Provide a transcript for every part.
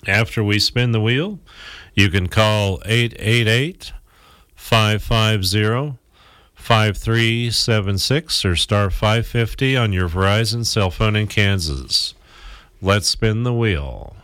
After we spin the wheel, you can call 888-550-5376 or star 550 on your Verizon cell phone in Kansas. Let's spin the wheel.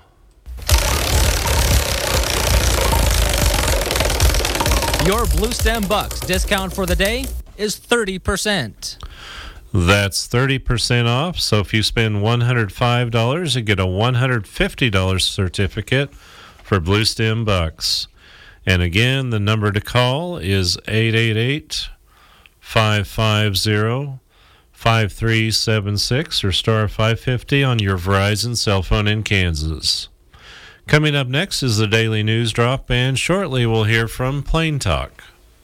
Your Blue Stem Bucks discount for the day is 30%. That's 30% off. So if you spend $105, you get a $150 certificate for Blue Stem Bucks. And again, the number to call is 888-550-5376 or star 550 on your Verizon cell phone in Kansas. Coming up next is the Daily News Drop, and shortly we'll hear from Plain Talk.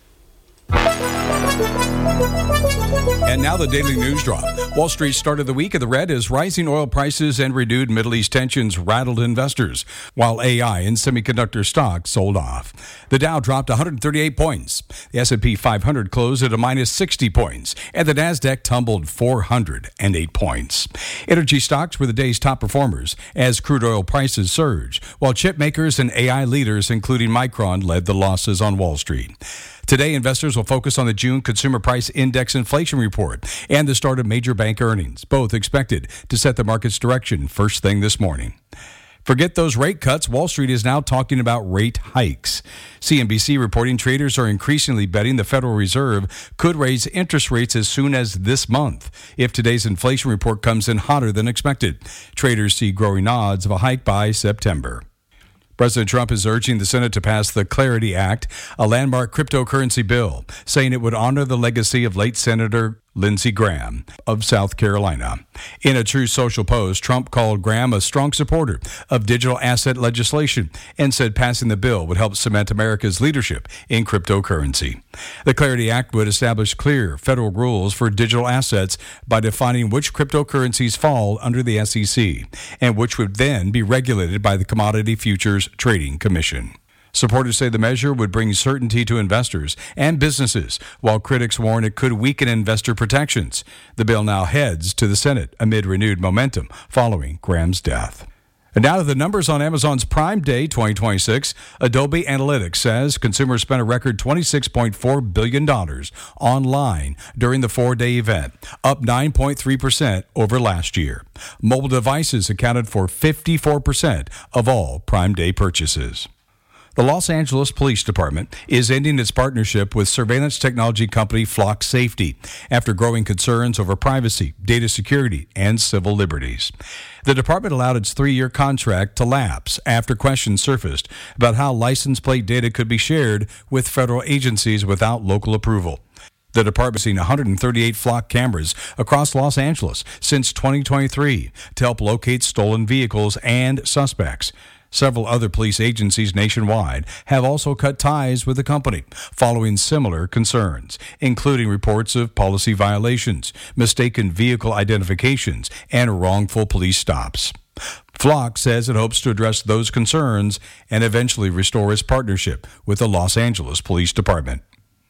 And now the Daily News Drop. Wall Street started the week in the red as rising oil prices and renewed Middle East tensions rattled investors, while AI and semiconductor stocks sold off. The Dow dropped 138 points. The S&P 500 closed at a minus 60 points, and the Nasdaq tumbled 408 points. Energy stocks were the day's top performers as crude oil prices surged, while chip makers and AI leaders, including Micron, led the losses on Wall Street. Today, investors will focus on the June Consumer Price Index inflation report and the start of major bank earnings, both expected to set the market's direction first thing this morning. Forget those rate cuts. Wall Street is now talking about rate hikes. CNBC reporting traders are increasingly betting the Federal Reserve could raise interest rates as soon as this month if today's inflation report comes in hotter than expected. Traders see growing odds of a hike by September. President Trump is urging the Senate to pass the Clarity Act, a landmark cryptocurrency bill, saying it would honor the legacy of late Senator Lindsey Graham of South Carolina. In a True Social post, Trump called Graham a strong supporter of digital asset legislation and said passing the bill would help cement America's leadership in cryptocurrency. The Clarity Act would establish clear federal rules for digital assets by defining which cryptocurrencies fall under the SEC and which would then be regulated by the Commodity Futures Trading Commission. Supporters say the measure would bring certainty to investors and businesses, while critics warn it could weaken investor protections. The bill now heads to the Senate amid renewed momentum following Graham's death. And now to the numbers on Amazon's Prime Day 2026. Adobe Analytics says consumers spent a record $26.4 billion online during the four-day event, up 9.3% over last year. Mobile devices accounted for 54% of all Prime Day purchases. The Los Angeles Police Department is ending its partnership with surveillance technology company Flock Safety after growing concerns over privacy, data security, and civil liberties. The department allowed its 3-year contract to lapse after questions surfaced about how license plate data could be shared with federal agencies without local approval. The department has seen 138 Flock cameras across Los Angeles since 2023 to help locate stolen vehicles and suspects. Several other police agencies nationwide have also cut ties with the company following similar concerns, including reports of policy violations, mistaken vehicle identifications, and wrongful police stops. Flock says it hopes to address those concerns and eventually restore its partnership with the Los Angeles Police Department.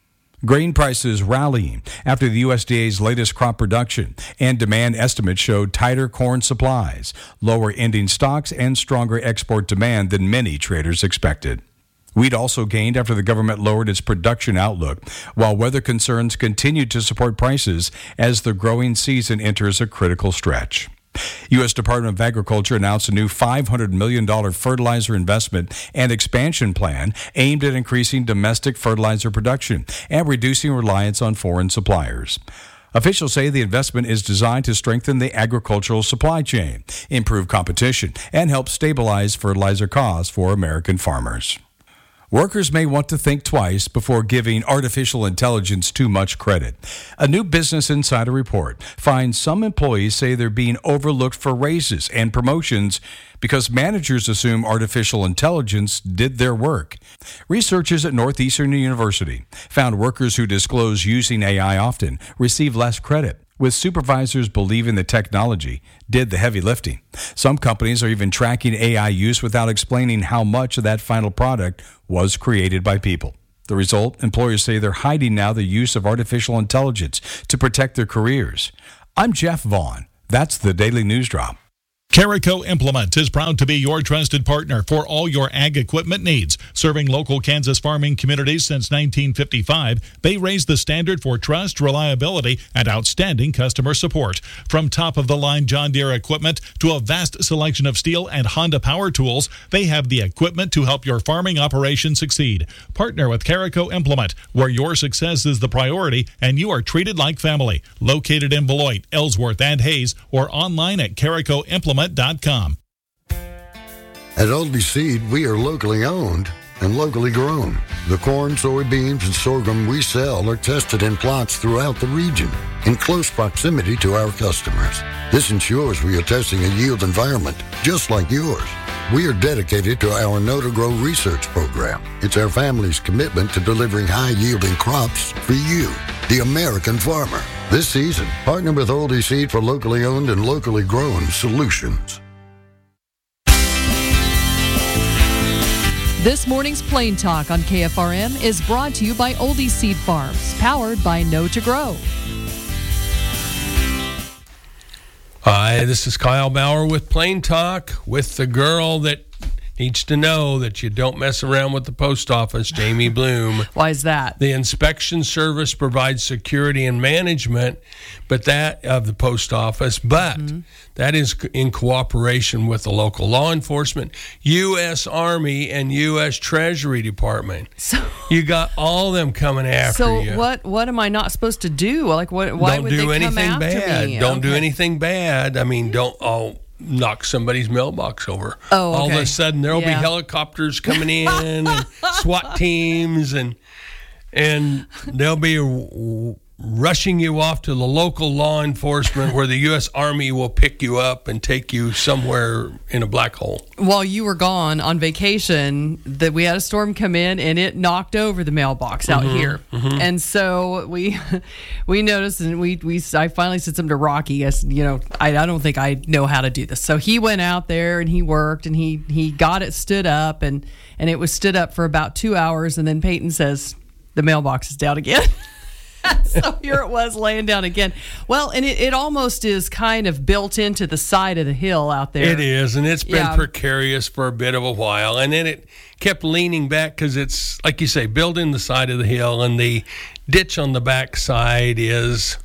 Grain prices rallying after the USDA's latest crop production and demand estimates showed tighter corn supplies, lower ending stocks, and stronger export demand than many traders expected. Wheat also gained after the government lowered its production outlook, while weather concerns continued to support prices as the growing season enters a critical stretch. U.S. Department of Agriculture announced a new $500 million fertilizer investment and expansion plan aimed at increasing domestic fertilizer production and reducing reliance on foreign suppliers. Officials say the investment is designed to strengthen the agricultural supply chain, improve competition, and help stabilize fertilizer costs for American farmers. Workers may want to think twice before giving artificial intelligence too much credit. A new Business Insider report finds some employees say they're being overlooked for raises and promotions because managers assume artificial intelligence did their work. Researchers at Northeastern University found workers who disclose using AI often receive less credit, with supervisors believing the technology did the heavy lifting. Some companies are even tracking AI use without explaining how much of that final product was created by people. The result, employers say they're hiding now the use of artificial intelligence to protect their careers. I'm Jeff Vaughn. That's the Daily News Drop. Carico Implement is proud to be your trusted partner for all your ag equipment needs. Serving local Kansas farming communities since 1955, they raise the standard for trust, reliability, and outstanding customer support. From top-of-the-line John Deere equipment to a vast selection of Steel and Honda power tools, they have the equipment to help your farming operation succeed. Partner with Carico Implement, where your success is the priority and you are treated like family. Located in Beloit, Ellsworth, and Hayes, or online at caricoimplement.com. At Oldie Seed, we are locally owned and locally grown. The corn, soybeans, and sorghum we sell are tested in plots throughout the region in close proximity to our customers. This ensures we are testing a yield environment just like yours. We are dedicated to our Know to Grow research program. It's our family's commitment to delivering high-yielding crops for you, the American farmer. This season, partner with Oldie Seed for locally owned and locally grown solutions. This morning's Plain Talk on KFRM is brought to you by Oldie Seed Farms, powered by Know to Grow. Hi, this is Kyle Bauer with Plain Talk with the girl that needs to know that you don't mess around with the post office, Jamie Bloom. Why is that? The inspection service provides security and management, but that of the post office, but that is in cooperation with the local law enforcement, U.S. Army, and U.S. Treasury Department. So you got all them coming after you. So what am I not supposed to do? Like why would they come after me? Don't do anything bad. I mean, don't knock somebody's mailbox over. Oh, okay. All of a sudden there'll be helicopters coming in and SWAT teams and they'll be rushing you off to the local law enforcement where the U.S. Army will pick you up and take you somewhere in a black hole. While you were gone on vacation, we had a storm come in and it knocked over the mailbox out here. And so we noticed, and I finally said something to Rocky. I don't think I know how to do this. So he went out there and he worked and he got it stood up and it was stood up for about 2 hours, and then Peyton says the mailbox is down again. So here it was laying down again. Well, and it almost is kind of built into the side of the hill out there. It is, and it's been precarious for a bit of a while. And then it kept leaning back because it's, like you say, built in the side of the hill, and the ditch on the back side is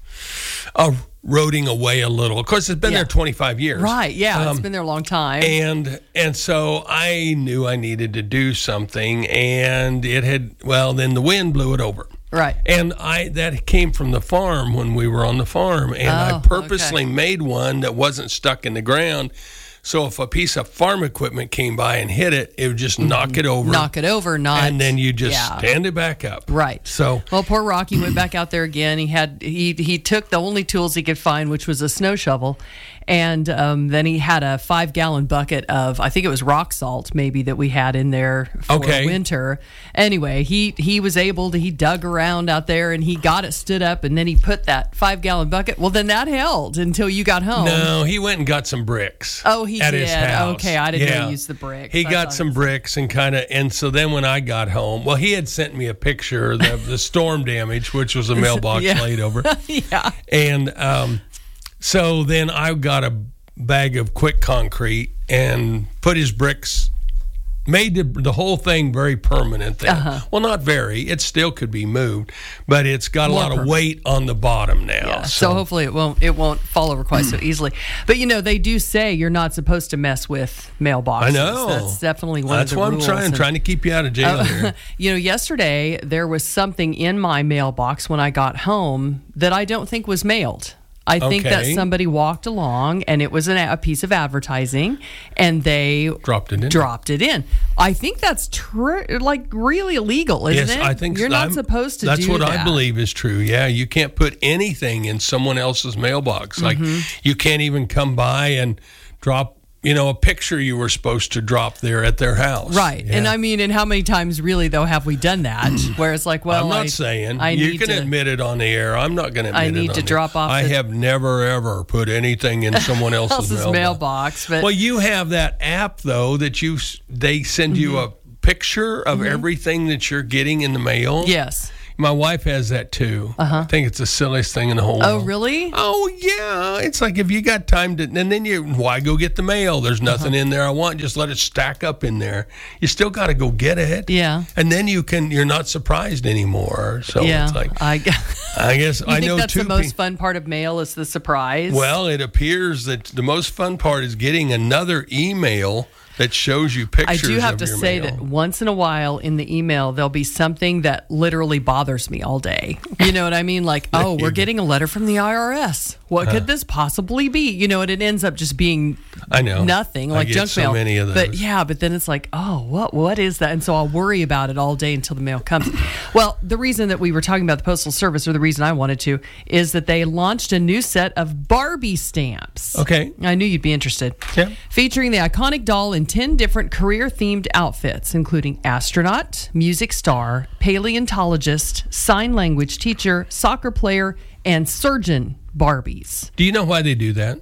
eroding away a little. Of course, it's been there 25 years. Right, yeah, it's been there a long time. And so I knew I needed to do something, and then the wind blew it over. Right. And that came from the farm when we were on the farm. And I purposely made one that wasn't stuck in the ground. So if a piece of farm equipment came by and hit it, it would just knock it over. And then you just stand it back up. Right. So poor Rocky went back out there again. He took the only tools he could find, which was a snow shovel. And then he had a 5-gallon bucket of, I think it was rock salt maybe, that we had in there for winter. Anyway, he was able to, he dug around out there and he got it stood up, and then he put that 5-gallon bucket. Well, then that held until you got home. No, he went and got some bricks. Oh, he at did. His house. Okay, I didn't know he used the bricks. He got some bricks and so then when I got home, well, he had sent me a picture of the storm damage, which was a mailbox laid over. Yeah. And so then I got a bag of quick concrete and put his bricks, made the whole thing very permanent then. Well, not very. It still could be moved, but it's got a lot of weight on the bottom now. Yeah. So hopefully it won't fall over quite so easily. But, they do say you're not supposed to mess with mailboxes. I know. That's definitely one of the rules. rules. That's why I'm trying to keep you out of jail here. Yesterday there was something in my mailbox when I got home that I don't think was mailed. I think that somebody walked along and it was a piece of advertising and they dropped it in. I think that's really illegal, isn't it? Yes, I think you're not supposed to do that. That's what I believe is true. Yeah, you can't put anything in someone else's mailbox. Like you can't even come by and drop a picture you were supposed to drop there at their house. Right. Yeah. And how many times really, though, have we done that? Where it's like, well, I'm not saying. You can admit it on the air. I'm not going to admit it on the air. I need to drop off. I have never, ever put anything in someone else's mailbox. But, well, you have that app, though, that they send you a picture of everything that you're getting in the mail. Yes. My wife has that too. I think it's the silliest thing in the whole world. Oh, really? Oh, yeah. It's like if you got time to, and then why go get the mail? There's nothing in there I want. Just let it stack up in there. You still got to go get it. Yeah. And then you're not surprised anymore. So Yeah. it's like, I guess you I think know that's two the most fun part of mail is the surprise? Well, it appears that the most fun part is getting another email that shows you pictures I do have of to your say mail. that once in a while in the email, there'll be something that literally bothers me all day. You know what I mean? Like, oh, we're getting a letter from the IRS. What could this possibly be? You know, and it ends up just being I know. nothing, I like get junk so mail. many of those. But then it's like, oh, what is that? And so I'll worry about it all day until the mail comes. Well, the reason that we were talking about the Postal Service, or the reason I wanted to, is that they launched a new set of Barbie stamps. Okay. I knew you'd be interested. Yeah. Featuring the iconic doll in 10 different career-themed outfits, including astronaut, music star, paleontologist, sign language teacher, soccer player, and surgeon Barbies. Do you know why they do that?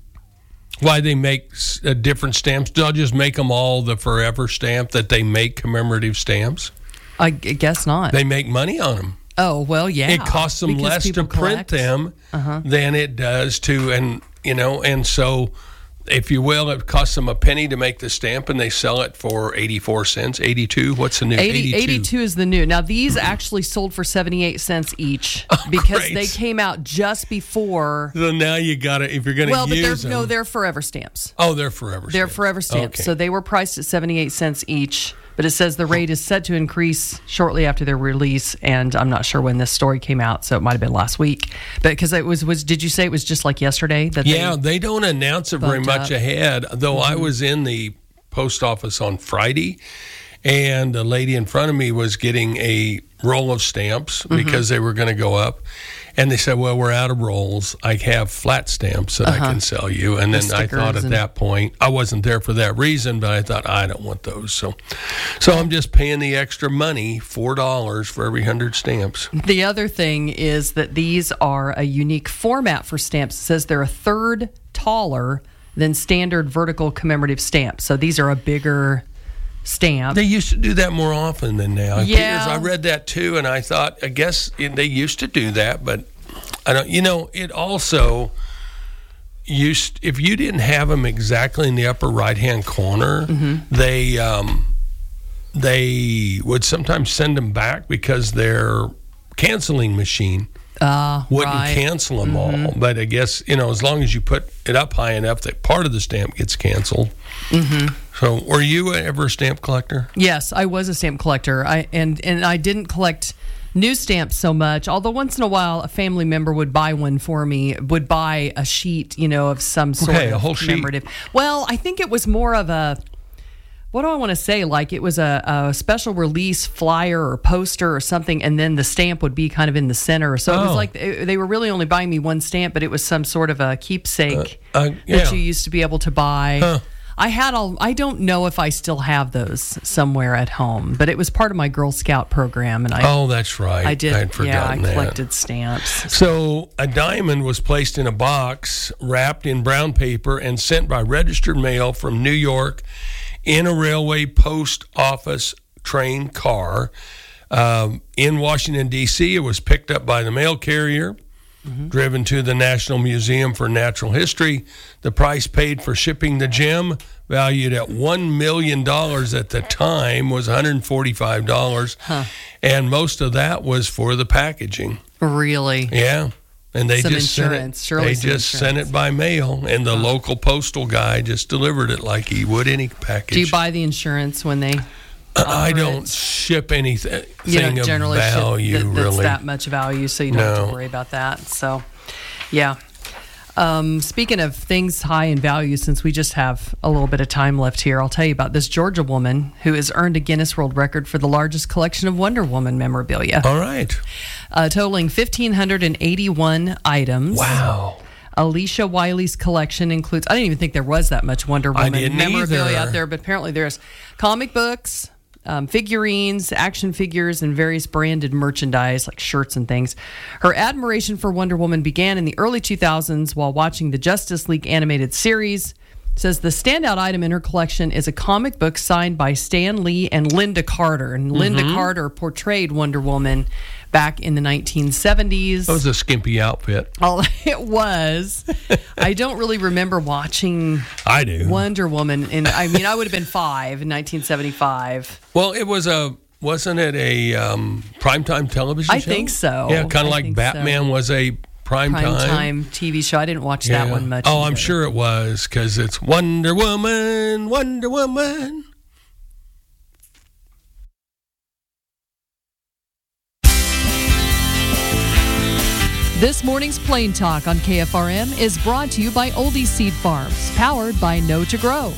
Why they make different stamps? They'll just make them all the forever stamp that they make commemorative stamps? I guess not. They make money on them. Oh, well, yeah. It costs them because less to people print collect. them than it does to, and so, if you will, it costs them a penny to make the stamp, and they sell it for 84 cents. 82? What's the new? 82 is the new. Now, these actually sold for 78 cents each because great. they came out just before. So now you got to, if you're going to Well, but use them. they're forever stamps. Oh, they're forever They're stamps. forever stamps. Okay. So they were priced at 78 cents each, but it says the rate is set to increase shortly after their release, and I'm not sure when this story came out, so it might have been last week. But because it was did you say it was just like yesterday? They don't announce it very bumped much up. ahead, though I was in the post office on Friday, and a lady in front of me was getting a roll of stamps because they were going to go up. And they said, well, we're out of rolls. I have flat stamps that I can sell you. And then I thought stickers at that point, I wasn't there for that reason, but I thought, I don't want those. So I'm just paying the extra money, $4 for every 100 stamps. The other thing is that these are a unique format for stamps. It says they're a third taller than standard vertical commemorative stamps. So these are a bigger stamp. They used to do that more often than now. Yeah. Peters, I read that too, and I thought, I guess they used to do that, but I don't. It also used, if you didn't have them exactly in the upper right-hand corner, they would sometimes send them back because their canceling machine wouldn't cancel them all. But I guess, as long as you put it up high enough that part of the stamp gets canceled. So, were you ever a stamp collector? Yes, I was a stamp collector. And I didn't collect new stamps so much, although once in a while a family member would buy one for me, would buy a sheet, of some sort Okay, a of whole sheet. commemorative. Well, I think it was more of a, what do I want to say? Like it was a special release flyer or poster or something, and then the stamp would be kind of in the center. So it was like they were really only buying me one stamp, but it was some sort of a keepsake Yeah. that you used to be able to buy. I don't know if I still have those somewhere at home, but it was part of my Girl Scout program, and That's right. I did. I'd forgotten that. collected stamps. So a diamond was placed in a box wrapped in brown paper and sent by registered mail from New York in a railway post office train car. In Washington, D.C., it was picked up by the mail carrier, driven to the National Museum for Natural History. The price paid for shipping the gem, valued at $1 million at the time, was $145. And most of that was for the packaging. Really? Yeah. And they Some just insurance, sent surely it. They some just sent insurance. it by mail, and the local postal guy just delivered it like he would any package. Do you buy the insurance when they? I offer don't it? ship anything You don't generally of value, ship that's really. that much value, so you don't have No. to worry about that. So, yeah. Speaking of things high in value, since we just have a little bit of time left here, I'll tell you about this Georgia woman who has earned a Guinness World Record for the largest collection of Wonder Woman memorabilia, All right. totaling 1,581 items. Wow. Alicia Wiley's collection includes, I didn't even think there was that much Wonder Woman didn't memorabilia either. out there, but apparently there's comic books, figurines, action figures, and various branded merchandise like shirts and things. Her admiration for Wonder Woman began in the early 2000s while watching the Justice League animated series. says the standout item in her collection is a comic book signed by Stan Lee and Linda Carter. And Linda Carter portrayed Wonder Woman back in the 1970s. That was a skimpy outfit. Oh, it was. I don't really remember watching I do. Wonder Woman. I would have been 5 in 1975. Well, wasn't it a primetime television show? I think so. Yeah, kind of like Batman was a primetime TV show. I didn't watch that one much. Oh, I'm sure it was, because it's Wonder Woman, Wonder Woman. This morning's Plain Talk on KFRM is brought to you by Oldie Seed Farms, powered by Know to Grow.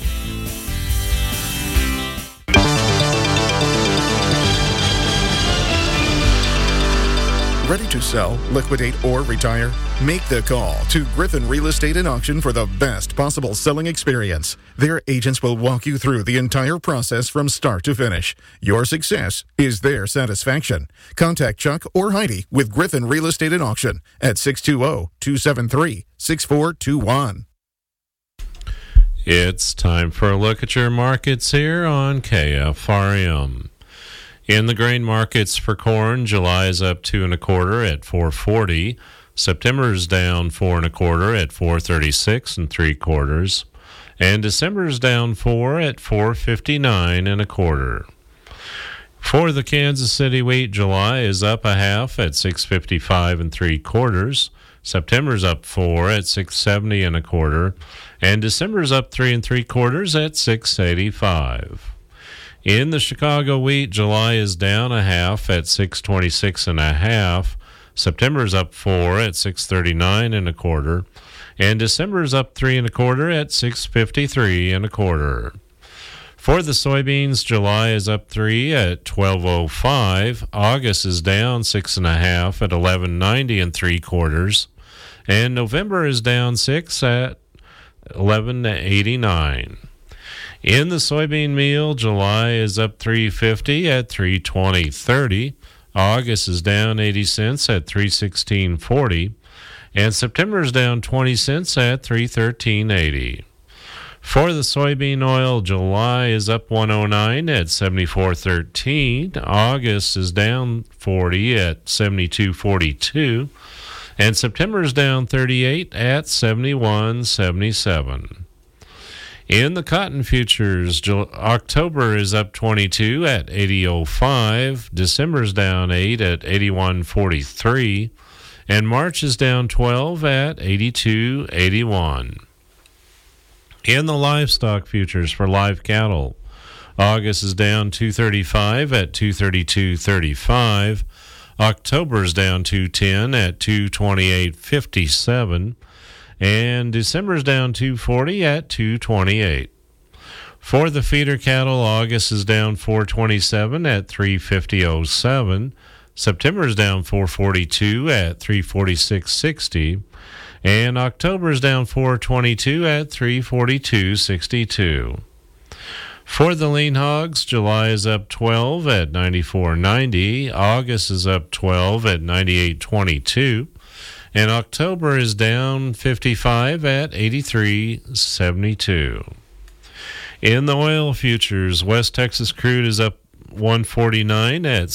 Ready to sell, liquidate, or retire? Make the call to Griffin Real Estate and Auction for the best possible selling experience. Their agents will walk you through the entire process from start to finish. Your success is their satisfaction. Contact Chuck or Heidi with Griffin Real Estate and Auction at 620-273-6421. It's time for a look at your markets here on KFRM. In the grain markets for corn, July is up 2 1/4 at $4.40. September is down 4 1/4 at $4.36 3/4, and December is down 4 at $4.59 1/4. For the Kansas City wheat, July is up 1/2 at $6.55 3/4. September's up 4 at $6.70 1/4, and December's up 3 3/4 at $6.85. In the Chicago wheat, July is down 1/2 at $6.26 1/2. September's up 4 at $6.39 1/4, and December's up 3 1/4 at $6.53 1/4. For the soybeans, July is up 3 at $12.05. August is down 6 1/2 at $11.90 3/4, and November is down 6 at $11.89. In the soybean meal, July is up $3.50 at $3.20.30. August is down 80 cents at $3.16.40, and September is down 20 cents at $3.13.80. For the soybean oil, July is up 109 at 74.13. August is down 40 at 72.42, and September is down 38 at 71.77. In the cotton futures, October is up 22 at 80.05, December is down 8 at 81.43, and March is down 12 at 82.81. In the livestock futures for live cattle, August is down 235 at 232.35, October is down 210 at 228.57, and December's down 240 at 228. For the feeder cattle, August is down 427 at 350.07. September's down 442 at 346.60, and October's down 422 at 342.62. For the lean hogs, July is up 12 at 94.90. August is up 12 at 98.22. And October is down 55 at 83.72. In the oil futures, West Texas crude is up 149 at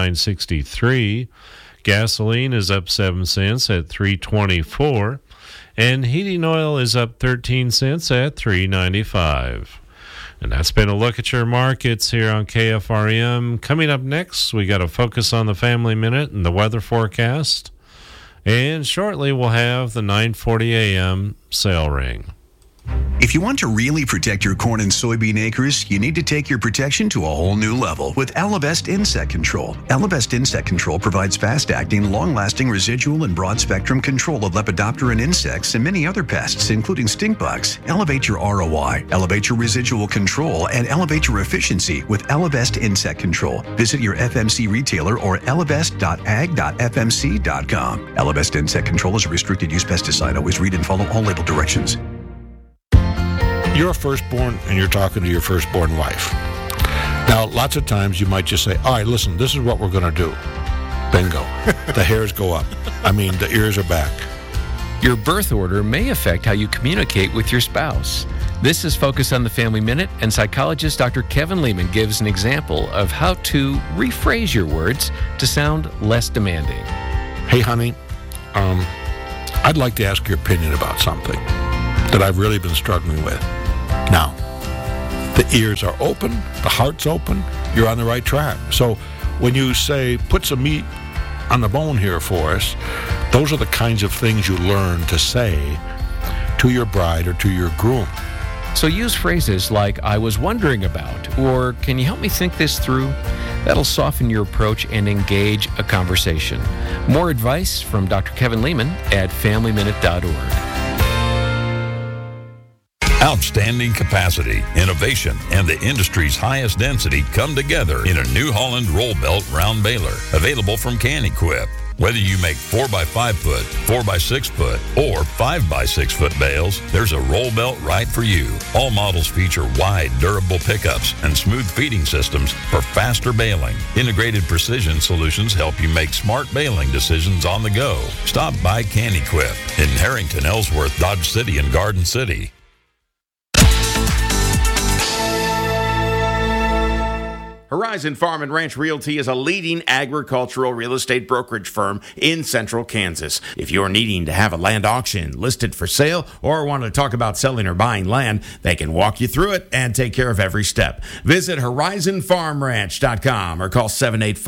79.63. Gasoline is up 7 cents at 3.24. And heating oil is up 13 cents at 3.95. And that's been a look at your markets here on KFRM. Coming up next, we got a Focus on the Family Minute and the weather forecast. And shortly, we'll have the 9:40 a.m. sale ring. If you want to really protect your corn and soybean acres, you need to take your protection to a whole new level with Elevest Insect Control. Elevest Insect Control provides fast-acting, long-lasting residual and broad-spectrum control of lepidopteran insects and many other pests, including stink bugs. Elevate your ROI, elevate your residual control, and elevate your efficiency with Elevest Insect Control. Visit your FMC retailer or elevest.ag.fmc.com. Elevest Insect Control is a restricted-use pesticide. Always read and follow all label directions. You're a firstborn and you're talking to your firstborn wife. Now, lots of times you might just say, all right, listen, this is what we're going to do. Bingo. The hairs go up. The ears are back. Your birth order may affect how you communicate with your spouse. This is Focus on the Family Minute, and psychologist Dr. Kevin Lehman gives an example of how to rephrase your words to sound less demanding. Hey, honey, I'd like to ask your opinion about something that I've really been struggling with. Now, the ears are open, the heart's open, you're on the right track. So when you say, put some meat on the bone here for us, those are the kinds of things you learn to say to your bride or to your groom. So use phrases like, I was wondering about, or can you help me think this through? That'll soften your approach and engage a conversation. More advice from Dr. Kevin Lehman at FamilyMinute.org. Outstanding capacity, innovation, and the industry's highest density come together in a New Holland roll belt round baler, available from Can-Equip. Whether you make 4x5 foot, 4x6 foot, or 5x6 foot bales, there's a roll belt right for you. All models feature wide, durable pickups and smooth feeding systems for faster baling. Integrated precision solutions help you make smart baling decisions on the go. Stop by Can-Equip in Harrington, Ellsworth, Dodge City, and Garden City. Horizon Farm and Ranch Realty is a leading agricultural real estate brokerage firm in central Kansas. If you're needing to have a land auction listed for sale or want to talk about selling or buying land, they can walk you through it and take care of every step. Visit horizonfarmranch.com or call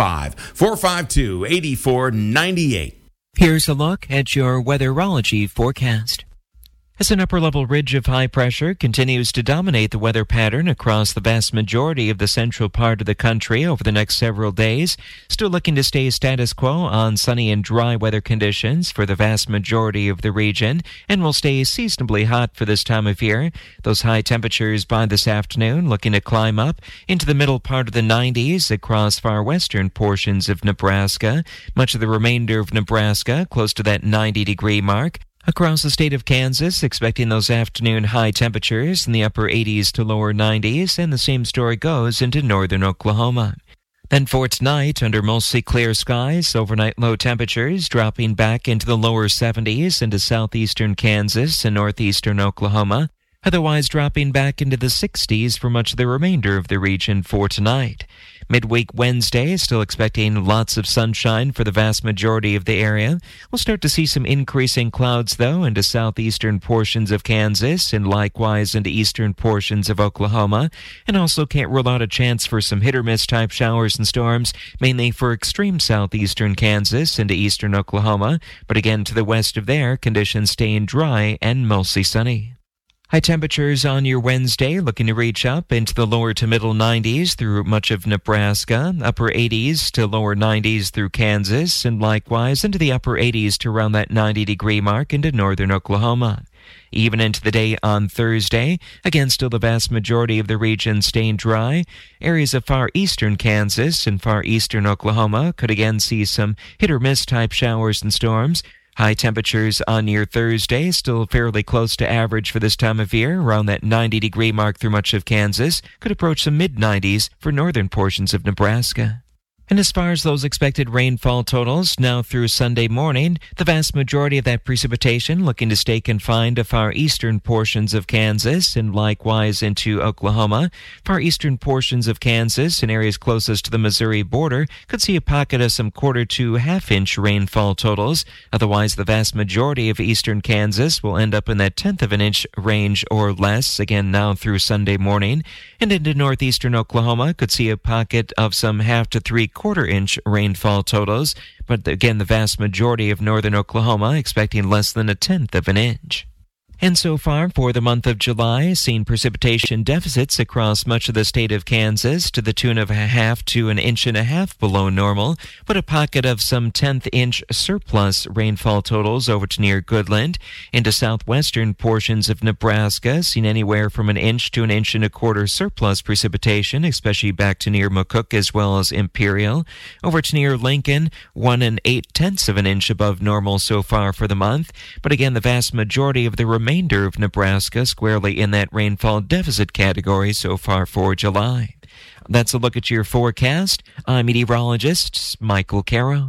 785-452-8498. Here's a look at your weatherology forecast. As an upper-level ridge of high pressure continues to dominate the weather pattern across the vast majority of the central part of the country over the next several days, still looking to stay status quo on sunny and dry weather conditions for the vast majority of the region, and will stay seasonably hot for this time of year. Those high temperatures by this afternoon looking to climb up into the middle part of the 90s across far western portions of Nebraska. Much of the remainder of Nebraska close to that 90-degree mark. Across the state of Kansas, expecting those afternoon high temperatures in the upper 80s to lower 90s, and the same story goes into northern Oklahoma. Then for tonight, under mostly clear skies, overnight low temperatures dropping back into the lower 70s into southeastern Kansas and northeastern Oklahoma, otherwise dropping back into the 60s for much of the remainder of the region for tonight. Midweek Wednesday, still expecting lots of sunshine for the vast majority of the area. We'll start to see some increasing clouds, though, into southeastern portions of Kansas and likewise into eastern portions of Oklahoma. And also can't rule out a chance for some hit-or-miss type showers and storms, mainly for extreme southeastern Kansas into eastern Oklahoma. But again, to the west of there, conditions staying dry and mostly sunny. High temperatures on your Wednesday looking to reach up into the lower to middle 90s through much of Nebraska, upper 80s to lower 90s through Kansas, and likewise into the upper 80s to around that 90-degree mark into northern Oklahoma. Even into the day on Thursday, again still the vast majority of the region staying dry. Areas of far eastern Kansas and far eastern Oklahoma could again see some hit-or-miss type showers and storms. High temperatures on your Thursday, still fairly close to average for this time of year, around that 90-degree mark through much of Kansas, could approach some mid-90s for northern portions of Nebraska. And as far as those expected rainfall totals, now through Sunday morning, the vast majority of that precipitation looking to stay confined to far eastern portions of Kansas and likewise into Oklahoma. Far eastern portions of Kansas and areas closest to the Missouri border could see a pocket of some quarter to half-inch rainfall totals. Otherwise, the vast majority of eastern Kansas will end up in that tenth of an inch range or less, again now through Sunday morning. And into northeastern Oklahoma could see a pocket of some half to three-quarter-inch rainfall totals, but again, the vast majority of northern Oklahoma expecting less than a tenth of an inch. And so far for the month of July, seen precipitation deficits across much of the state of Kansas to the tune of a half to an inch and a half below normal, but a pocket of some 10th-inch surplus rainfall totals over to near Goodland. Into southwestern portions of Nebraska, seen anywhere from an inch to an inch and a quarter surplus precipitation, especially back to near McCook as well as Imperial. Over to near Lincoln, 1 8/10 of an inch above normal so far for the month, but again, the vast majority of the remainder of Nebraska squarely in that rainfall deficit category so far for July. That's a look at your forecast. I'm meteorologist Michael Caro.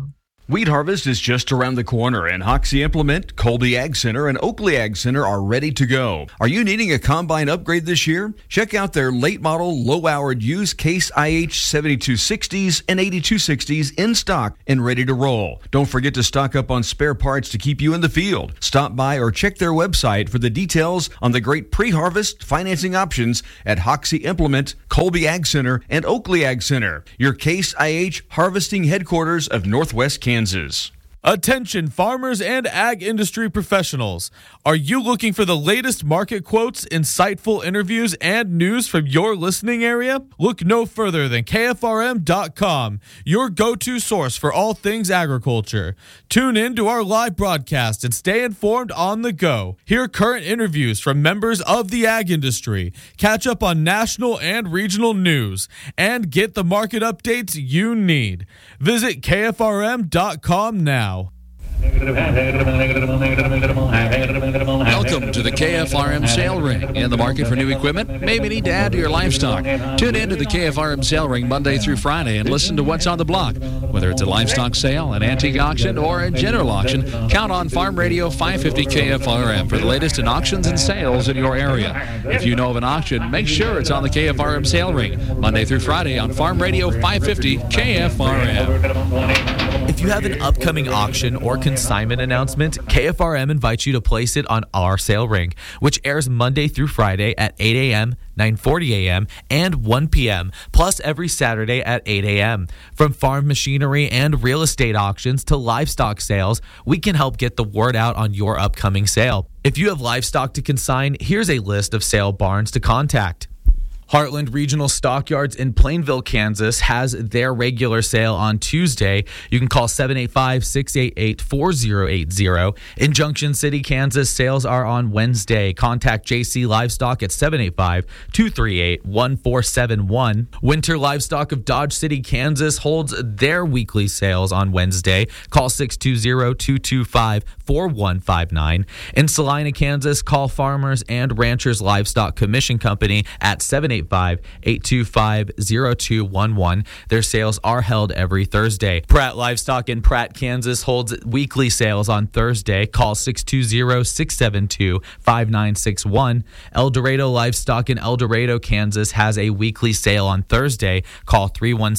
Wheat harvest is just around the corner, and Hoxie Implement, Colby Ag Center, and Oakley Ag Center are ready to go. Are you needing a combine upgrade this year? Check out their late model, low-hourred used Case IH 7260s and 8260s in stock and ready to roll. Don't forget to stock up on spare parts to keep you in the field. Stop by or check their website for the details on the great pre-harvest financing options at Hoxie Implement, Colby Ag Center, and Oakley Ag Center, your Case IH harvesting headquarters of Northwest Kansas. Attention farmers and ag industry professionals. Are you looking for the latest market quotes, insightful interviews, and news from your listening area? Look no further than KFRM.com, your go-to source for all things agriculture. Tune in to our live broadcast and stay informed on the go. Hear current interviews from members of the ag industry, catch up on national and regional news, and get the market updates you need. Visit KFRM.com now. Welcome to the KFRM Sale Ring. In the market for new equipment? Maybe need to add to your livestock. Tune in to the KFRM Sale Ring Monday through Friday and listen to what's on the block. Whether it's a livestock sale, an antique auction, or a general auction, count on Farm Radio 550 KFRM for the latest in auctions and sales in your area. If you know of an auction, make sure it's on the KFRM Sale Ring Monday through Friday on Farm Radio 550 KFRM. If you have an upcoming auction or consignment announcement, KFRM invites you to place it on our sale ring, which airs Monday through Friday at 8 a.m., 9:40 a.m., and 1 p.m., plus every Saturday at 8 a.m. From farm machinery and real estate auctions to livestock sales, we can help get the word out on your upcoming sale. If you have livestock to consign, here's a list of sale barns to contact. Heartland Regional Stockyards in Plainville, Kansas has their regular sale on Tuesday. You can call 785-688-4080. In Junction City, Kansas, sales are on Wednesday. Contact JC Livestock at 785-238-1471. Winter Livestock of Dodge City, Kansas holds their weekly sales on Wednesday. Call 620-225-4159. In Salina, Kansas, call Farmers and Ranchers Livestock Commission Company at 785-825-0211. Their sales are held every Thursday. Pratt Livestock in Pratt, Kansas holds weekly sales on Thursday. Call 620-672-5961. El Dorado Livestock in El Dorado, Kansas has a weekly sale on Thursday. Call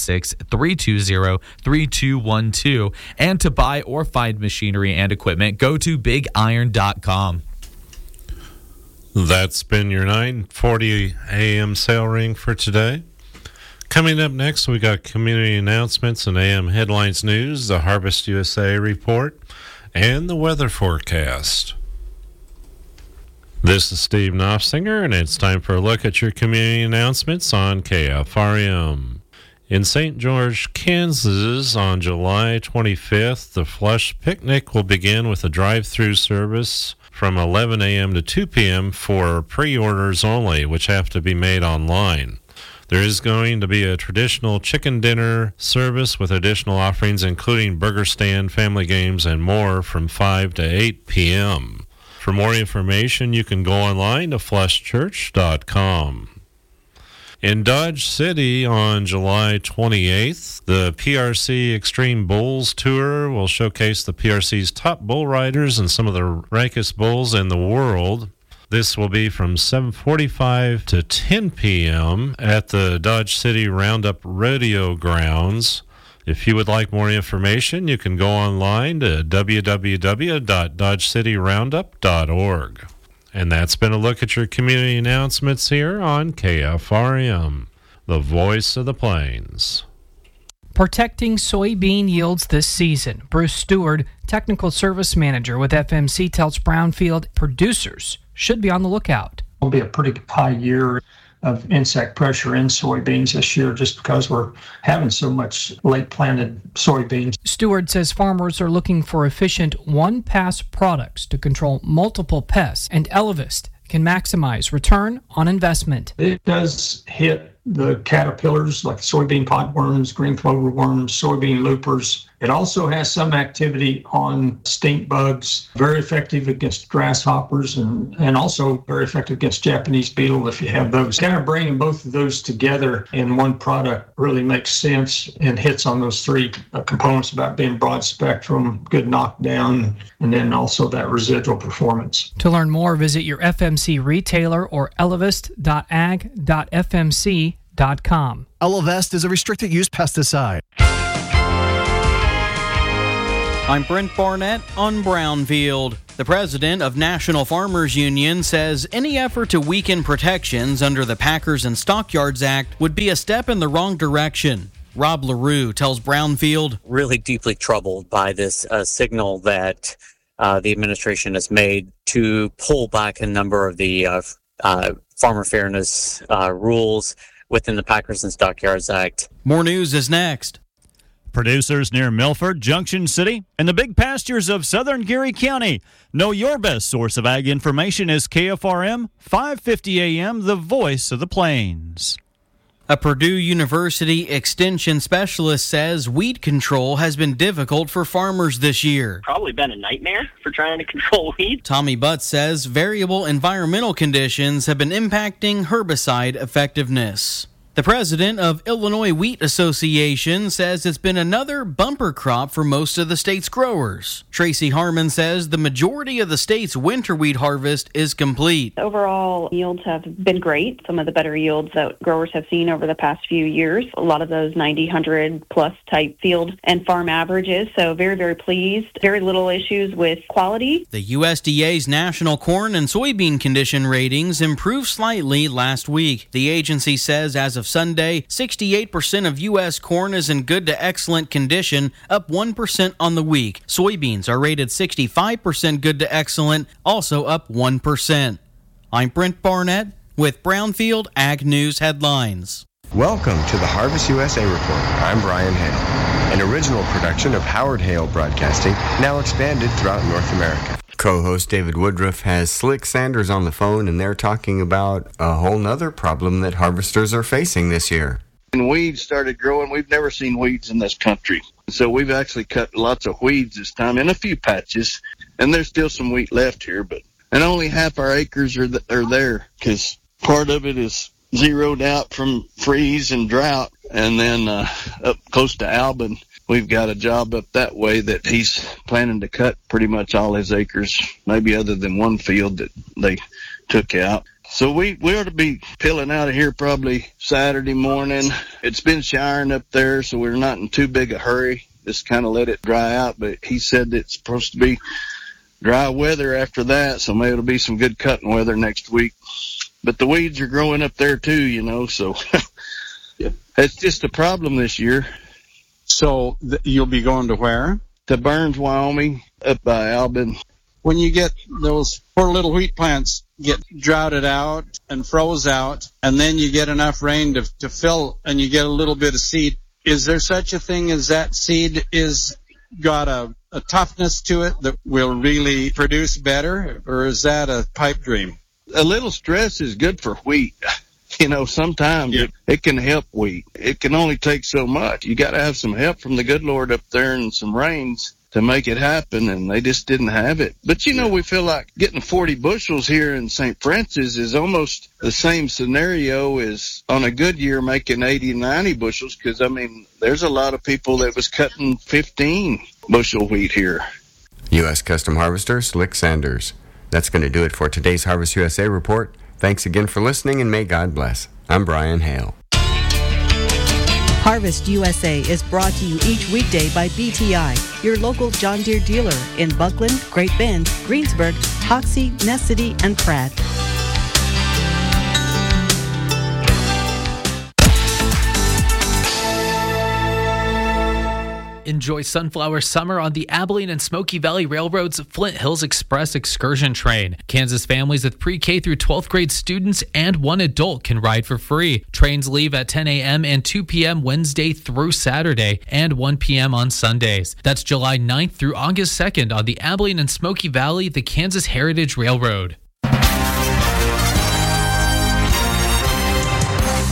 316-320-3212. And to buy or find machinery and equipment, go to bigiron.com. That's been your 9:40 a.m. sale ring for today. Coming up next, we got community announcements and AM headlines news, the Harvest USA report, and the weather forecast. This is Steve Knopfsinger, and it's time for a look at your community announcements on KFRM. In St. George, Kansas, on July 25th, the Flush Picnic will begin with a drive-through service from 11 a.m. to 2 p.m. for pre-orders only, which have to be made online. There is going to be a traditional chicken dinner service with additional offerings, including burger stand, family games, and more from 5 to 8 p.m. For more information, you can go online to flushchurch.com. In Dodge City on July 28th, the PRC Extreme Bulls Tour will showcase the PRC's top bull riders and some of the rankest bulls in the world. This will be from 7:45 to 10 p.m. at the Dodge City Roundup Rodeo Grounds. If you would like more information, you can go online to www.dodgecityroundup.org. And that's been a look at your community announcements here on KFRM, the voice of the plains. Protecting soybean yields this season. Bruce Stewart, Technical Service Manager with FMC, tells Brownfield producers should be on the lookout. It'll be a pretty high year of insect pressure in soybeans this year just because we're having so much late planted soybeans. Stewart says farmers are looking for efficient one-pass products to control multiple pests, and Elevist can maximize return on investment. It does hit the caterpillars like soybean podworms, green clover worms, soybean loopers. It also has some activity on stink bugs, very effective against grasshoppers and also very effective against Japanese beetle if you have those. Kind of bringing both of those together in one product really makes sense and hits on those three components about being broad spectrum, good knockdown, and then also that residual performance. To learn more, visit your FMC retailer or elevest.ag.fmc.com. Elevest is a restricted use pesticide. I'm Brent Barnett on Brownfield. The president of National Farmers Union says any effort to weaken protections under the Packers and Stockyards Act would be a step in the wrong direction. Rob LaRue tells Brownfield, really deeply troubled by this signal that the administration has made to pull back a number of the farmer fairness rules within the Packers and Stockyards Act. More news is next. Producers near Milford, Junction City, and the big pastures of southern Geary County know your best source of ag information is KFRM 550 AM, the voice of the plains. A Purdue University extension specialist says weed control has been difficult for farmers this year. Probably been a nightmare for trying to control weeds. Tommy Butt says variable environmental conditions have been impacting herbicide effectiveness. The president of Illinois Wheat Association says it's been another bumper crop for most of the state's growers. Tracy Harmon says the majority of the state's winter wheat harvest is complete. Overall, yields have been great. Some of the better yields that growers have seen over the past few years. A lot of those 90, 100 plus type field and farm averages. So very, very pleased. Very little issues with quality. The USDA's national corn and soybean condition ratings improved slightly last week. The agency says as of Sunday, 68% of U.S. corn is in good to excellent condition, up 1% on the week. Soybeans are rated 65% good to excellent, also up 1%. I'm Brent Barnett with Brownfield Ag News Headlines. Welcome to the Harvest USA Report. I'm Brian Hale, an original production of Howard Hale Broadcasting, now expanded throughout North America. Co-host David Woodruff has Slick Sanders on the phone, and they're talking about a whole nother problem that harvesters are facing this year. When weeds started growing, we've never seen weeds in this country. So we've actually cut lots of weeds this time in a few patches, and there's still some wheat left here, and only half our acres are there because part of it is zeroed out from freeze and drought, and then up close to Albin, we've got a job up that way that he's planning to cut pretty much all his acres, maybe other than one field that they took out. So we ought to be peeling out of here probably Saturday morning. It's been showering up there, so we're not in too big a hurry. Just kind of let it dry out. But he said it's supposed to be dry weather after that, so maybe it'll be some good cutting weather next week. But the weeds are growing up there too, so it's just a problem this year. So you'll be going to where? To Burns, Wyoming, up by Albin. When you get those poor little wheat plants get droughted out and froze out, and then you get enough rain to fill, and you get a little bit of seed, is there such a thing as that seed is got a toughness to it that will really produce better, or is that a pipe dream? A little stress is good for wheat. Sometimes it can help wheat. It can only take so much. You got to have some help from the good Lord up there and some rains to make it happen, and they just didn't have it. But, we feel like getting 40 bushels here in St. Francis is almost the same scenario as on a good year making 80, 90 bushels because, there's a lot of people that was cutting 15 bushel wheat here. U.S. Custom Harvester Slick Sanders. That's going to do it for today's Harvest USA Report. Thanks again for listening, and may God bless. I'm Brian Hale. Harvest USA is brought to you each weekday by BTI, your local John Deere dealer in Buckland, Great Bend, Greensburg, Hoxie, Ness City, and Pratt. Enjoy Sunflower Summer on the Abilene and Smoky Valley Railroad's Flint Hills Express excursion train. Kansas families with pre-K through 12th grade students and one adult can ride for free. Trains leave at 10 a.m. and 2 p.m. Wednesday through Saturday and 1 p.m. on Sundays. That's July 9th through August 2nd on the Abilene and Smoky Valley, the Kansas Heritage Railroad.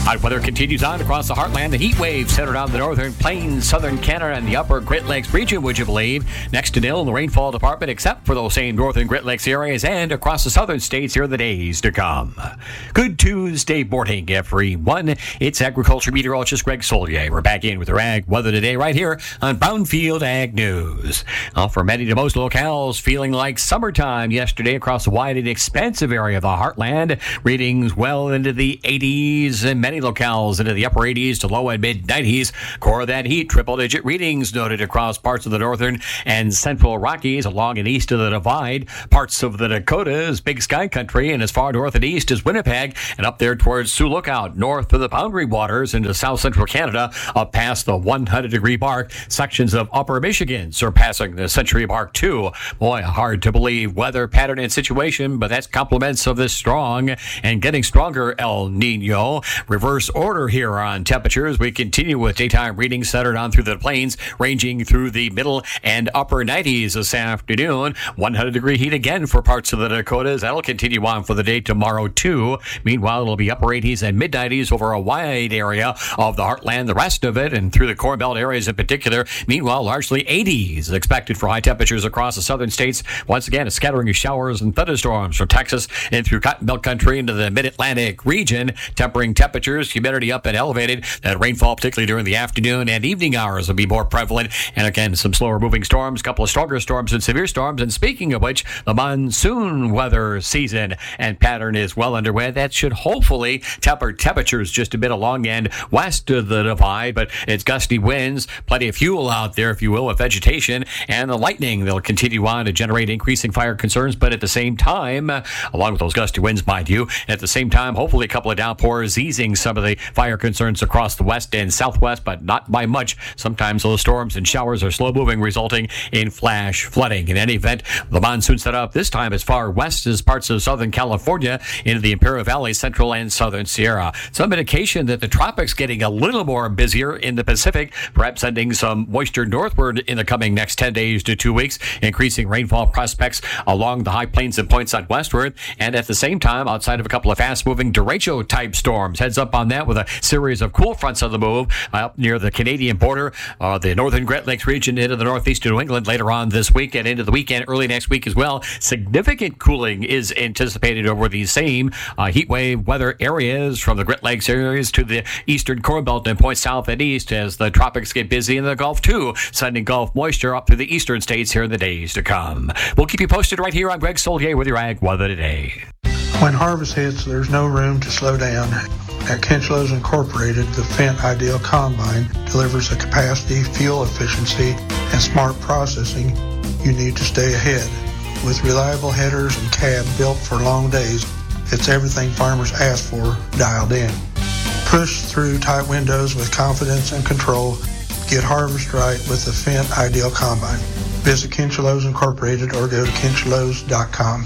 Hot weather continues on across the heartland. The heat wave centered on the northern plains, southern Canada, and the upper Great Lakes region, would you believe? Next to nil in the rainfall department, except for those same northern Great Lakes areas and across the southern states here in the days to come. Good Tuesday morning, everyone. It's agriculture meteorologist Greg Solier. We're back in with our ag weather today right here on Brownfield Ag News. For many to most locales, feeling like summertime yesterday across the wide and expansive area of the heartland. Readings well into the 80s and many locales into the upper 80s to low and mid 90s. Core of that heat, triple-digit readings noted across parts of the northern and central Rockies, along and east of the Divide, parts of the Dakotas, Big Sky Country, and as far north and east as Winnipeg, and up there towards Sioux Lookout, north of the Boundary Waters into south central Canada, up past the 100-degree mark. Sections of upper Michigan surpassing the century mark too. Boy, hard to believe weather pattern and situation, but that's compliments of this strong and getting stronger El Nino. Reverse order here on temperatures. We continue with daytime readings centered on through the plains, ranging through the middle and upper 90s this afternoon. 100-degree heat again for parts of the Dakotas. That'll continue on for the day tomorrow too. Meanwhile, it'll be upper 80s and mid 90s over a wide area of the heartland. The rest of it, and through the Corn Belt areas in particular, meanwhile, largely 80s expected for high temperatures across the southern states. Once again, a scattering of showers and thunderstorms from Texas and through Cotton Belt country into the mid-Atlantic region, tempering temperatures, humidity up and elevated. That rainfall, particularly during the afternoon and evening hours, will be more prevalent. And again, some slower moving storms, a couple of stronger storms and severe storms. And speaking of which, the monsoon weather season and pattern is well underway. That should hopefully temper temperatures just a bit along and west of the Divide, but it's gusty winds, plenty of fuel out there, if you will, with vegetation, and the lightning. They'll continue on to generate increasing fire concerns, but at the same time, along with those gusty winds, mind you, at the same time, hopefully a couple of downpours easing some of the fire concerns across the west and southwest, but not by much. Sometimes those storms and showers are slow moving, resulting in flash flooding. In any event, the monsoon set up this time as far west as parts of Southern California into the Imperial Valley, Central and Southern Sierra. Some indication that the tropics getting a little more busier in the Pacific, perhaps sending some moisture northward in the coming next 10 days to 2 weeks, increasing rainfall prospects along the high plains and points out westward. And at the same time, outside of a couple of fast-moving derecho-type storms, heads up on that with a series of cool fronts on the move up near the Canadian border, the northern Great Lakes region into the northeast of New England later on this week and into the weekend, early next week as well. Significant cooling is anticipated over these same heat wave weather areas from the Great Lakes areas to the eastern Corn Belt and points south and east as the tropics get busy in the Gulf too, sending Gulf moisture up through the eastern states here in the days to come. We'll keep you posted right here on Greg Solier with your Ag Weather Today. When harvest hits, there's no room to slow down. At Kinchlows Incorporated, the Fendt Ideal Combine delivers the capacity, fuel efficiency, and smart processing you need to stay ahead. With reliable headers and cab built for long days, it's everything farmers ask for dialed in. Push through tight windows with confidence and control. Get harvest right with the Fendt Ideal Combine. Visit Kinchlows Incorporated or go to kinchlows.com.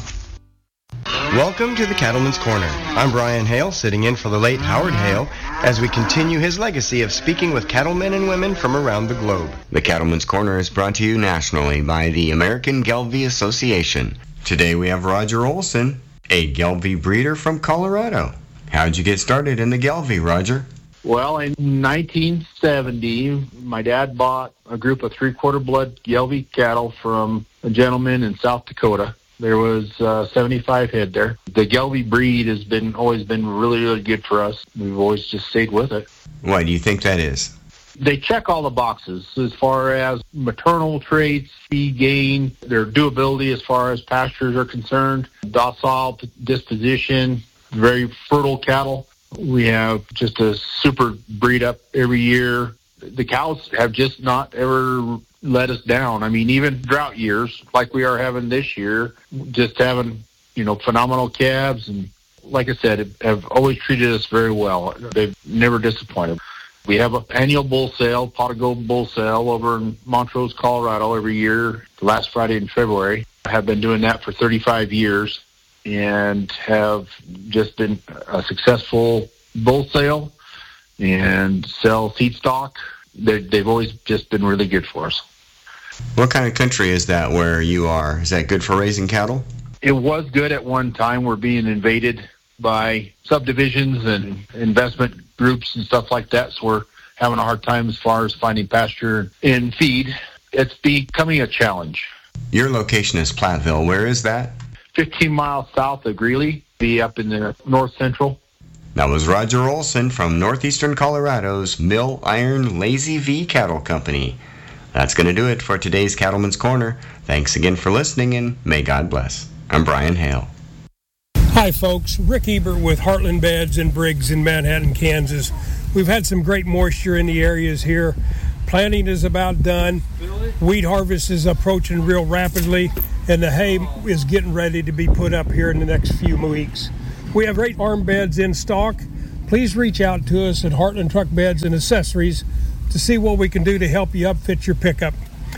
Welcome to the Cattleman's Corner. I'm Brian Hale, sitting in for the late Howard Hale, as we continue his legacy of speaking with cattlemen and women from around the globe. The Cattleman's Corner is brought to you nationally by the American Gelbvieh Association. Today we have Roger Olson, a Gelbvieh breeder from Colorado. How'd you get started in the Gelbvieh, Roger? Well, in 1970, my dad bought a group of three-quarter blood Gelbvieh cattle from a gentleman in South Dakota. There was 75 head there. The Gelbvieh breed has always been really, really good for us. We've always just stayed with it. Why do you think that is? They check all the boxes as far as maternal traits, feed gain, their doability as far as pastures are concerned, docile disposition, very fertile cattle. We have just a super breed up every year. The cows have just not ever let us down. I mean, even drought years like we are having this year, just having, phenomenal calves. And like I said, have always treated us very well. They've never disappointed. We have an annual bull sale, Pot of Gold bull sale over in Montrose, Colorado every year, the last Friday in February. I have been doing that for 35 years and have just been a successful bull sale and sell seed stock. They've always just been really good for us. What kind of country is that where you are? Is that good for raising cattle? It was good at one time. We're being invaded by subdivisions and investment groups and stuff like that. So we're having a hard time as far as finding pasture and feed. It's becoming a challenge. Your location is Platteville. Where is that? 15 miles south of Greeley, be up in the north central. That was Roger Olson from northeastern Colorado's Mill Iron Lazy V Cattle Company. That's going to do it for today's Cattleman's Corner. Thanks again for listening, and may God bless. I'm Brian Hale. Hi, folks. Rick Ebert with Heartland Beds and Briggs in Manhattan, Kansas. We've had some great moisture in the areas here. Planting is about done. Wheat harvest is approaching real rapidly, and the hay is getting ready to be put up here in the next few weeks. We have great arm beds in stock. Please reach out to us at Heartland Truck Beds and Accessories to see what we can do to help you upfit your pickup.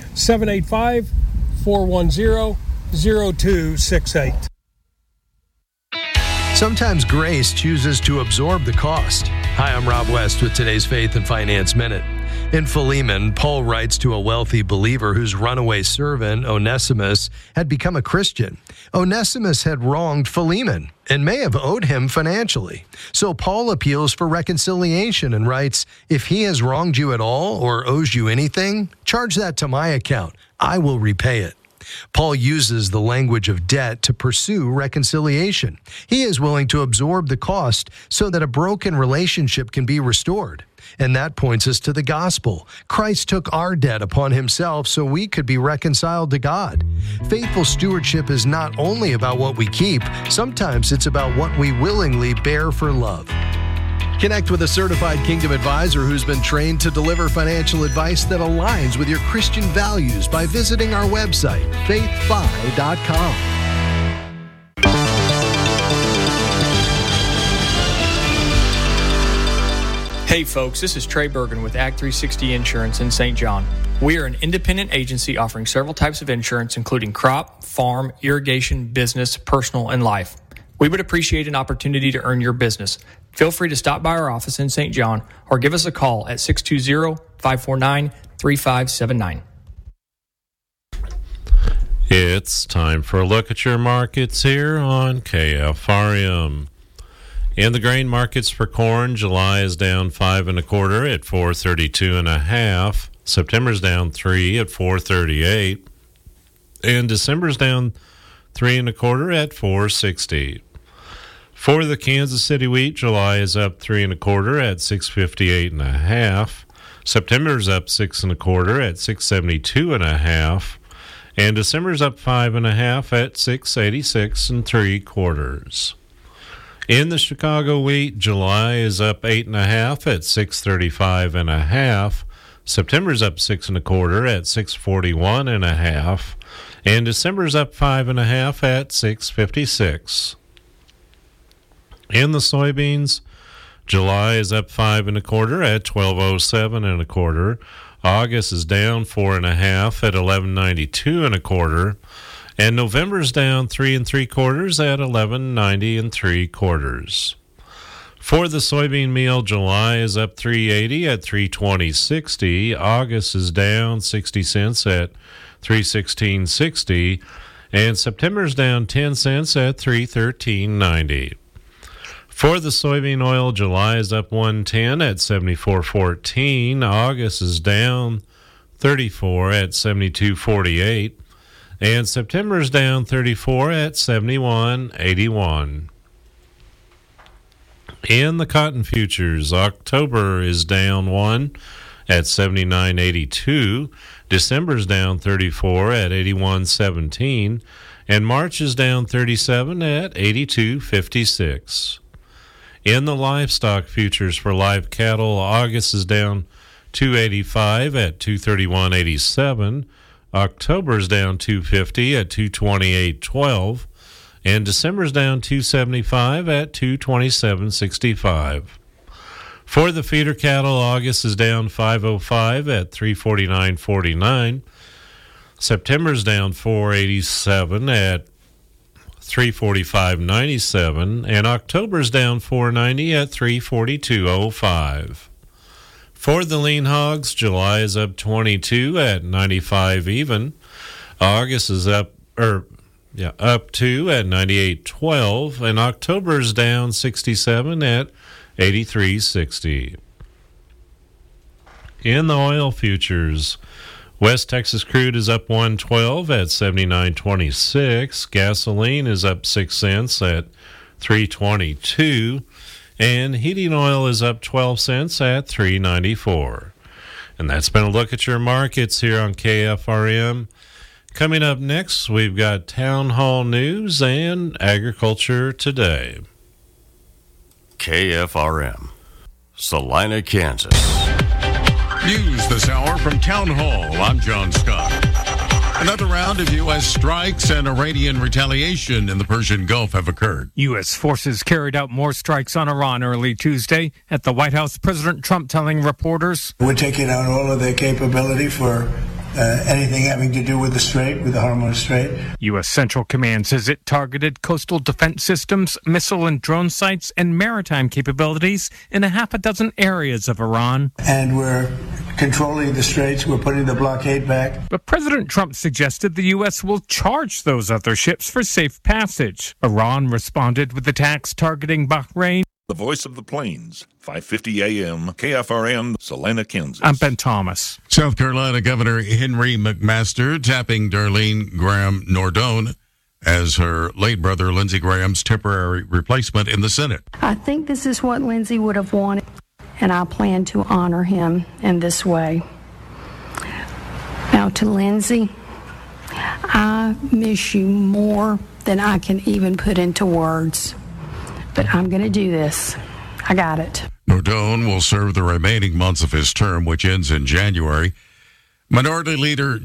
785-410-0268. Sometimes grace chooses to absorb the cost. Hi, I'm Rob West with today's Faith and Finance Minute. In Philemon, Paul writes to a wealthy believer whose runaway servant, Onesimus, had become a Christian. Onesimus had wronged Philemon and may have owed him financially. So Paul appeals for reconciliation and writes, "If he has wronged you at all or owes you anything, charge that to my account. I will repay it." Paul uses the language of debt to pursue reconciliation. He is willing to absorb the cost so that a broken relationship can be restored. And that points us to the gospel. Christ took our debt upon himself so we could be reconciled to God. Faithful stewardship is not only about what we keep, sometimes it's about what we willingly bear for love. Connect with a certified Kingdom advisor who's been trained to deliver financial advice that aligns with your Christian values by visiting our website, faithfi.com. Hey folks, this is Trey Bergen with Ag 360 Insurance in St. John. We are an independent agency offering several types of insurance, including crop, farm, irrigation, business, personal, and life. We would appreciate an opportunity to earn your business. Feel free to stop by our office in St. John or give us a call at 620-549-3579. It's time for a look at your markets here on KFRM. In the grain markets for corn, July is down 5 1/4 at 432.5. September's down 3 at 438, and December's down 3 1/4 at 460. For the Kansas City wheat, July is up 3 1/4 at 658.5. September's up 6 1/4 at 672.5, and December's up 5 1/2 at 686 3/4. In the Chicago wheat, July is up 8 1/2 at 635.5. September's up 6 1/4 at 641.5, and December's up 5 1/2 at 656. In the soybeans, July is up 5 1/4 at 1207 1/4. August is down 4 1/2 at 1192 1/4. And November's down 3 3/4 at 1190 3/4. For the soybean meal, July is up 380 at 320.60. August is down 60 cents at 316.60, and September's down 10 cents at 313.90. For the soybean oil, July is up 110 at 74.14. August is down 34 at 72.48. And September's down 34 at 71.81. In the cotton futures, October is down 1 at 79.82. December's down 34 at 81.17. And March is down 37 at 82.56. In the livestock futures for live cattle, August is down 285 at 231.87. October's down 250 at 228.12, and December's down 275 at 227.65. For the feeder cattle, August is down 505 at 349.49. September's down 487 at 345.97, and October's down 490 at 342.05. For the lean hogs, July is up 22 at 95 even. August is up, Yeah, up 2 at 98.12, and October's down 67 at 83.60. In the oil futures, West Texas crude is up 112 at 79.26. Gasoline is up 6 cents at 3.22, and heating oil is up 12 cents at 3.94. And that's been a look at your markets here on KFRM. Coming up next, we've got Town Hall News and Agriculture Today. KFRM, Salina, Kansas. News this hour from Town Hall. I'm John Scott. Another round of U.S. strikes and Iranian retaliation in the Persian Gulf have occurred. U.S. forces carried out more strikes on Iran early Tuesday. At the White House, President Trump telling reporters, "We're taking out all of their capability for anything having to do with the Strait, with the Hormuz Strait." U.S. Central Command says it targeted coastal defense systems, missile and drone sites, and maritime capabilities in a half a dozen areas of Iran. And we're controlling the straits. We're putting the blockade back. But President Trump suggested the U.S. will charge those other ships for safe passage. Iran responded with attacks targeting Bahrain. The Voice of the Plains, 5:50 a.m., KFRM, Salina, Kansas. I'm Ben Thomas. South Carolina Governor Henry McMaster tapping Darlene Graham Nordone as her late brother Lindsey Graham's temporary replacement in the Senate. I think this is what Lindsey would have wanted, and I plan to honor him in this way. Now, to Lindsey, I miss you more than I can even put into words. But I'm going to do this. I got it. Nordone will serve the remaining months of his term, which ends in January. Majority Leader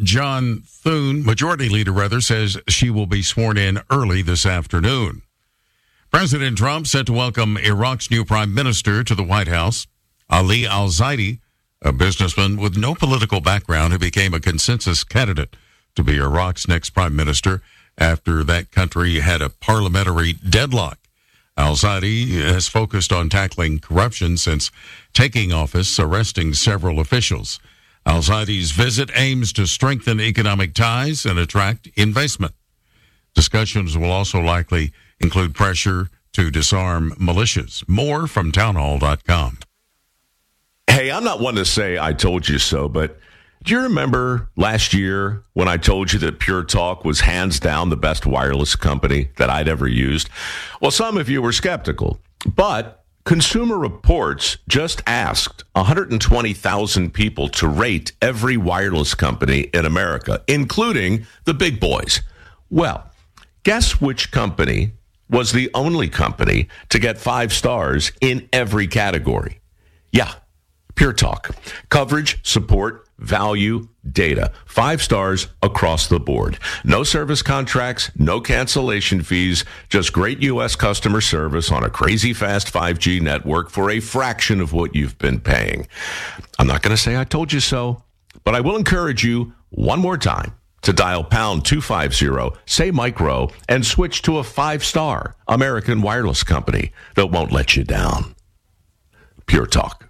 says she will be sworn in early this afternoon. President Trump set to welcome Iraq's new prime minister to the White House. Ali al-Zaidi, a businessman with no political background who became a consensus candidate to be Iraq's next prime minister after that country had a parliamentary deadlock. Al-Zaidi has focused on tackling corruption since taking office, arresting several officials. Al-Zaidi's visit aims to strengthen economic ties and attract investment. Discussions will also likely include pressure to disarm militias. More from townhall.com. Hey, I'm not one to say I told you so, but do you remember last year when I told you that Pure Talk was hands down the best wireless company that I'd ever used? Well, some of you were skeptical, but Consumer Reports just asked 120,000 people to rate every wireless company in America, including the big boys. Well, guess which company was the only company to get 5 stars in every category? Yeah, Pure Talk. Coverage, support, value, data. 5 stars across the board. No service contracts, no cancellation fees, just great U.S. customer service on a crazy fast 5G network for a fraction of what you've been paying. I'm not going to say I told you so, but I will encourage you one more time to dial pound 250, say micro, and switch to a 5-star American wireless company that won't let you down. Pure Talk.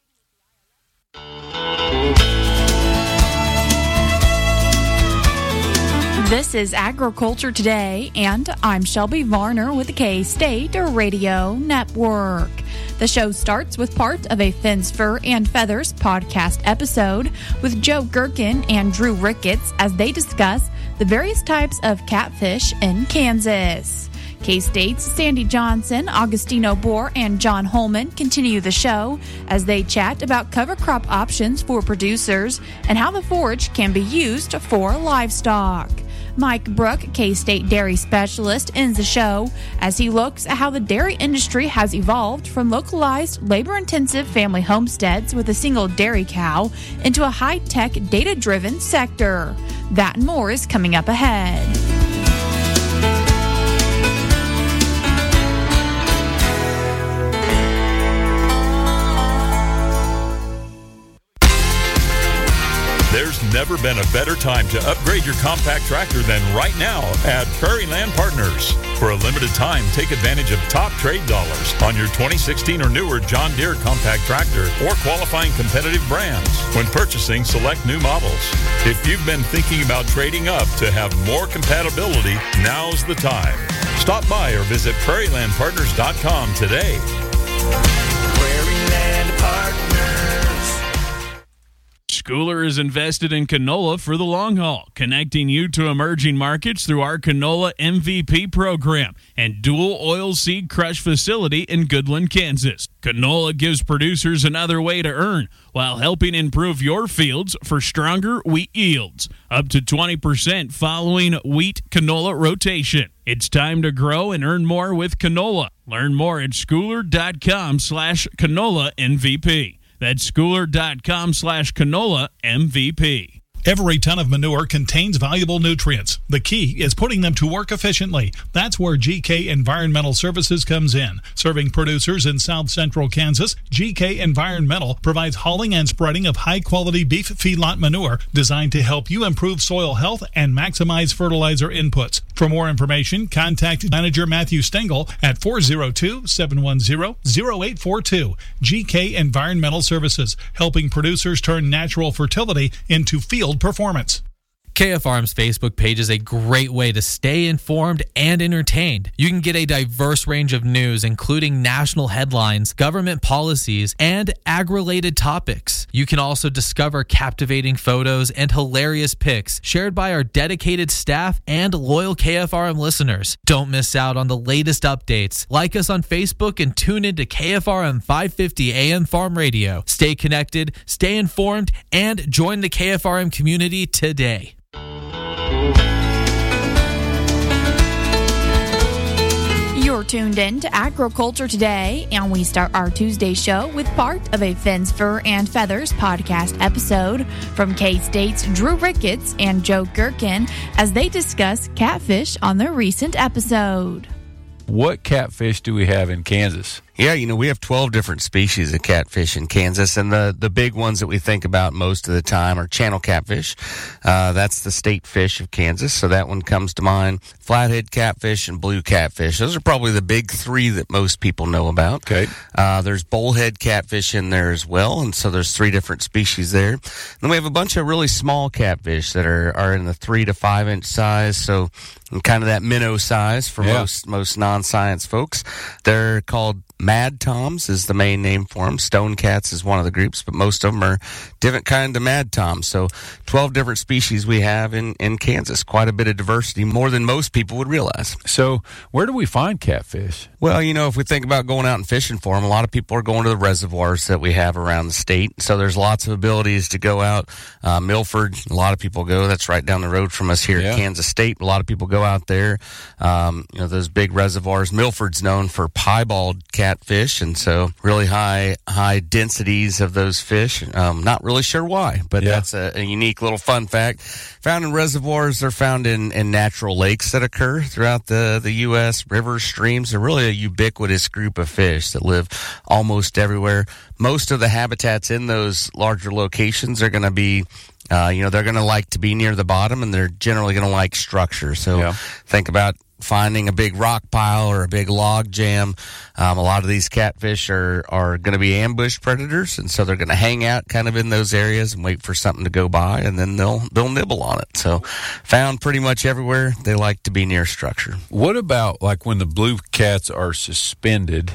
This is Agriculture Today, and I'm Shelby Varner with the K-State Radio Network. The show starts with part of a Fins, Fur, and Feathers podcast episode with Joe Gherkin and Drew Ricketts as they discuss the various types of catfish in Kansas. K-State's Sandy Johnson, Augustino Bohr, and John Holman continue the show as they chat about cover crop options for producers and how the forage can be used for livestock. Mike Brook, K-State dairy specialist, ends the show as he looks at how the dairy industry has evolved from localized, labor-intensive family homesteads with a single dairy cow into a high-tech, data-driven sector. That and more is coming up ahead. There's never been a better time to upgrade your compact tractor than right now at Prairie Land Partners. For a limited time, take advantage of top trade dollars on your 2016 or newer John Deere compact tractor or qualifying competitive brands when purchasing select new models. If you've been thinking about trading up to have more compatibility, now's the time. Stop by or visit prairielandpartners.com today. Prairie Land Partners. Schooler is invested in canola for the long haul, connecting you to emerging markets through our Canola MVP program and dual oil seed crush facility in Goodland, Kansas. Canola gives producers another way to earn while helping improve your fields for stronger wheat yields, up to 20% following wheat canola rotation. It's time to grow and earn more with canola. Learn more at schooler.com/canola MVP. That's schooler.com/canola MVP. Every ton of manure contains valuable nutrients. The key is putting them to work efficiently. That's where GK Environmental Services comes in. Serving producers in South Central Kansas, GK Environmental provides hauling and spreading of high-quality beef feedlot manure designed to help you improve soil health and maximize fertilizer inputs. For more information, contact Manager Matthew Stengel at 402-710-0842. GK Environmental Services, helping producers turn natural fertility into field performance. KFRM's Facebook page is a great way to stay informed and entertained. You can get a diverse range of news, including national headlines, government policies, and ag-related topics. You can also discover captivating photos and hilarious pics shared by our dedicated staff and loyal KFRM listeners. Don't miss out on the latest updates. Like us on Facebook and tune into KFRM 550 AM Farm Radio. Stay connected, stay informed, and join the KFRM community today. You're tuned in to Agriculture Today, and we start our Tuesday show with part of a Fins, Fur, and Feathers podcast episode from K-State's Drew Ricketts and Joe Gherkin as they discuss catfish on their recent episode. What catfish do we have in Kansas? Yeah, we have 12 different species of catfish in Kansas, and the big ones that we think about most of the time are channel catfish. That's the state fish of Kansas, so that one comes to mind. Flathead catfish and blue catfish. Those are probably the big three that most people know about. Okay. There's bullhead catfish in there as well, and so there's 3 different species there. Then we have a bunch of really small catfish that are in the 3 to 5 inch size, so kind of that minnow size for most non-science folks. They're called Mad Toms is the main name for them. Stone cats is one of the groups, but most of them are different kind of Mad Toms. So 12 different species we have in Kansas. Quite a bit of diversity, more than most people would realize. So where do we find catfish? Well, if we think about going out and fishing for them, a lot of people are going to the reservoirs that we have around the state. So there's lots of abilities to go out. Milford, a lot of people go. That's right down the road from us here at Kansas State. A lot of people go out there. Those big reservoirs. Milford's known for piebald catfish, and so really high densities of those fish. Not really sure why, but that's a unique little fun fact. Found in reservoirs, they're found in natural lakes that occur throughout the U.S., rivers, streams. They're really a ubiquitous group of fish that live almost everywhere. Most of the habitats in those larger locations are going to be they're going to like to be near the bottom, and they're generally going to like structure. So think about finding a big rock pile or a big log jam. A lot of these catfish are going to be ambush predators, and so they're going to hang out kind of in those areas and wait for something to go by, and then they'll nibble on it. So found pretty much everywhere. They like to be near structure. What about like when the blue cats are suspended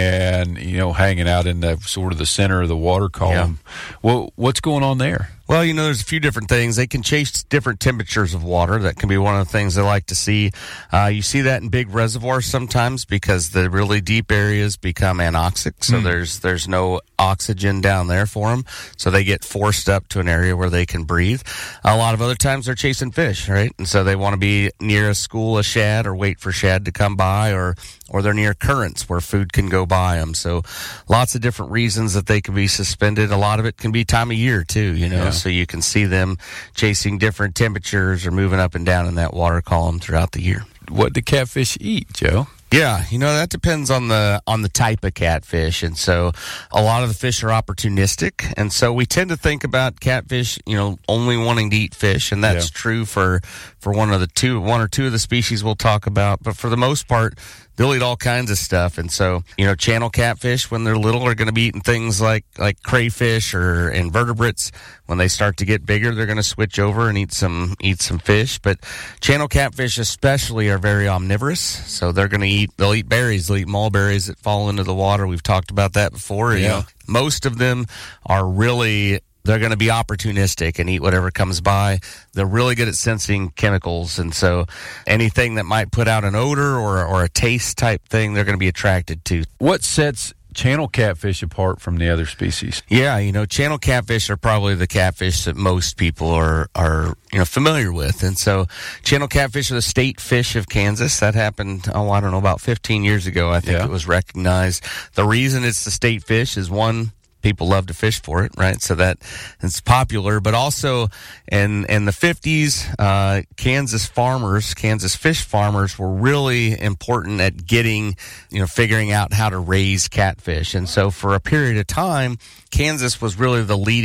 and hanging out in the sort of the center of the water column? Well, what's going on there? Well, there's a few different things. They can chase different temperatures of water. That can be one of the things they like to see. You see that in big reservoirs sometimes because the really deep areas become anoxic. So there's no oxygen down there for them. So they get forced up to an area where they can breathe. A lot of other times they're chasing fish, right? And so they want to be near a school of shad or wait for shad to come by, or they're near currents where food can go by them. So lots of different reasons that they can be suspended. A lot of it can be time of year too, so you can see them chasing different temperatures or moving up and down in that water column throughout the year. What do catfish eat, Joe? Yeah, that depends on the type of catfish, and so a lot of the fish are opportunistic, and so we tend to think about catfish, only wanting to eat fish, and that's true for one or two of the species we'll talk about. But for the most part, they'll eat all kinds of stuff, and so channel catfish when they're little are going to be eating things like crayfish or invertebrates. When they start to get bigger, they're going to switch over and eat some fish. But channel catfish especially are very omnivorous, so they'll eat berries, they'll eat mulberries that fall into the water. We've talked about that before. Most of them are really, they're going to be opportunistic and eat whatever comes by. They're really good at sensing chemicals, and so anything that might put out an odor or a taste type thing, they're going to be attracted to. What sets channel catfish apart from the other species? Yeah, channel catfish are probably the catfish that most people are familiar with. And so channel catfish are the state fish of Kansas. That happened, about 15 years ago, I think it was recognized. The reason it's the state fish is, one, people love to fish for it, right? So that it's popular. But also in the 50s, Kansas fish farmers were really important at figuring out how to raise catfish. And so for a period of time, Kansas was really the leading